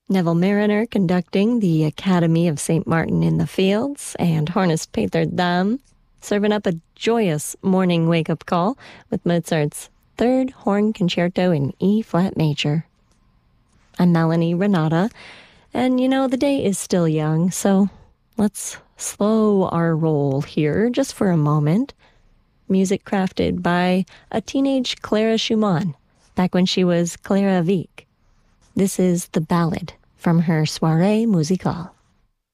Neville Mariner conducting the Academy of St. Martin in the Fields, and Hornist Peter Dam serving up a joyous morning wake-up call with Mozart's Third Horn Concerto in E-flat major. I'm Melanie Renata, and the day is still young, so let's slow our roll here just for a moment. Music crafted by a teenage Clara Schumann, back when she was Clara Wieck. This is The Ballad from her Soirée Musicale.